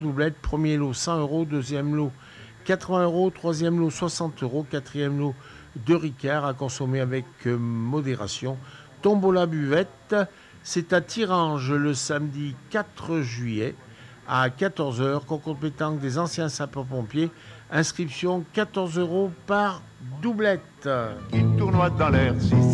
doublette. Premier lot 100 euros, deuxième lot 80 euros, troisième lot 60 euros, quatrième lot de Ricard à consommer avec modération. Tombola buvette, c'est à Tirange le samedi 4 juillet à 14 heures. Concours de pétanque des anciens sapeurs-pompiers. Inscription 14 euros par doublette. Qui tournoie dans l'air, si